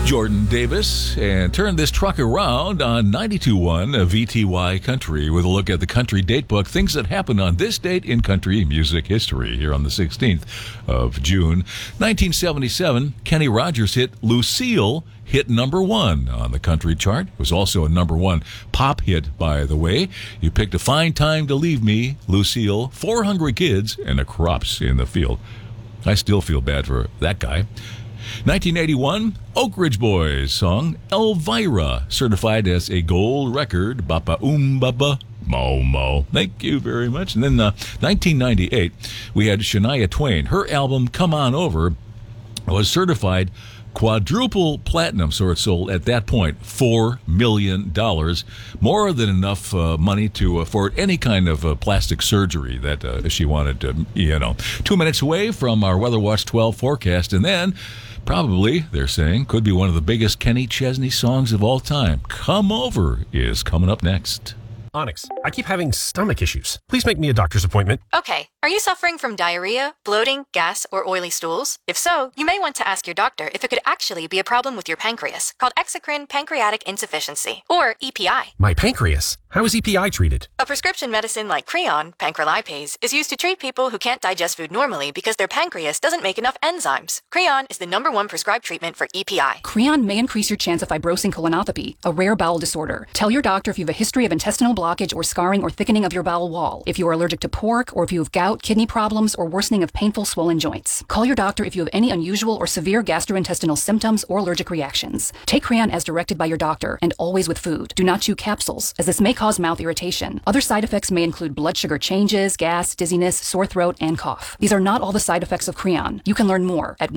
Jordan Davis, and turn this truck around on 92.1 VTY Country with a look at the Country Datebook, things that happened on this date in country music history here on the 16th of June. 1977, Kenny Rogers hit Lucille hit number 1 on the country chart. It was also a number 1 pop hit, by the way. You picked A Fine Time to Leave Me, Lucille, 4 Hungry Kids, and the Crops in the Field. I still feel bad for that guy. 1981, Oak Ridge Boys song Elvira, certified as a gold record. Bapa Baba Mo Mo. Thank you very much. And then 1998, we had Shania Twain. Her album Come On Over was certified quadruple platinum, so it sold at that point $4 million, more than enough money to afford any kind of plastic surgery that she wanted to, 2 minutes away from our Weather Watch 12 forecast, and then probably, they're saying, could be one of the biggest Kenny Chesney songs of all time. Come Over is coming up next. Onyx, I keep having stomach issues. Please make me a doctor's appointment. Okay. Are you suffering from diarrhea, bloating, gas, or oily stools? If so, you may want to ask your doctor if it could actually be a problem with your pancreas, called exocrine pancreatic insufficiency, or EPI. My pancreas? How is EPI treated? A prescription medicine like Creon, pancrelipase, is used to treat people who can't digest food normally because their pancreas doesn't make enough enzymes. Creon is the #1 prescribed treatment for EPI. Creon may increase your chance of fibrosing colonopathy, a rare bowel disorder. Tell your doctor if you have a history of intestinal blockage or scarring or thickening of your bowel wall, if you are allergic to pork, or if you have gout, kidney problems, or worsening of painful swollen joints. Call your doctor if you have any unusual or severe gastrointestinal symptoms or allergic reactions. Take Creon as directed by your doctor, and always with food. Do not chew capsules, as this may cause mouth irritation. Other side effects may include blood sugar changes, gas, dizziness, sore throat, and cough. These are not all the side effects of Creon. You can learn more at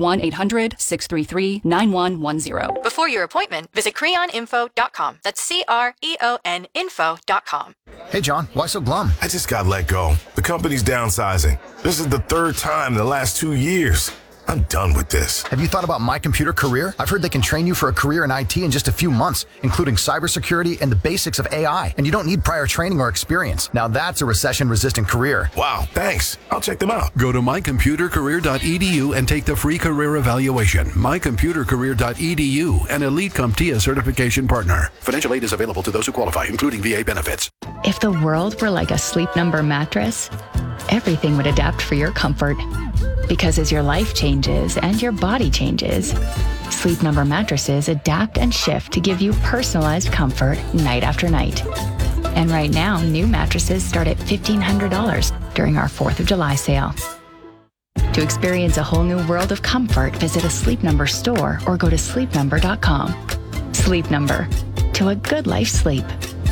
1-800-633-9110. Before your appointment, visit creoninfo.com. That's CREON info.com. Hey, John, why so glum? I just got let go. The company's downsizing. This is the 3rd time in the last 2 years. I'm done with this. Have you thought about My Computer Career? I've heard they can train you for a career in IT in just a few months, including cybersecurity and the basics of AI. And you don't need prior training or experience. Now that's a recession-resistant career. Wow, thanks. I'll check them out. Go to mycomputercareer.edu and take the free career evaluation. mycomputercareer.edu, an Elite CompTIA certification partner. Financial aid is available to those who qualify, including VA benefits. If the world were like a Sleep Number mattress, everything would adapt for your comfort. Because as your life changes and your body changes, Sleep Number mattresses adapt and shift to give you personalized comfort night after night. And right now, new mattresses start at $1,500 during our 4th of July sale. To experience a whole new world of comfort, visit a Sleep Number store or go to sleepnumber.com. Sleep Number. To a good life sleep.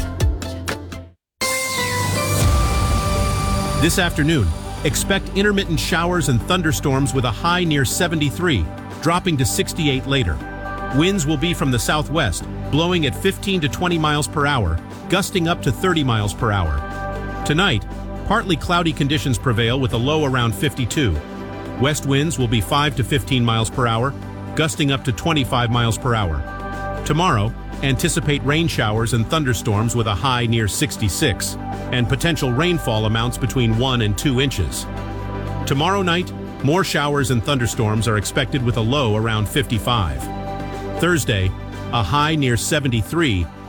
This afternoon, expect intermittent showers and thunderstorms with a high near 73, dropping to 68 later. Winds will be from the southwest, blowing at 15 to 20 miles per hour, gusting up to 30 miles per hour. Tonight, partly cloudy conditions prevail with a low around 52. West winds will be 5 to 15 miles per hour, gusting up to 25 miles per hour. Tomorrow, anticipate rain showers and thunderstorms with a high near 66, and potential rainfall amounts between 1 and 2 inches. Tomorrow night, more showers and thunderstorms are expected with a low around 55. Thursday, a high near 73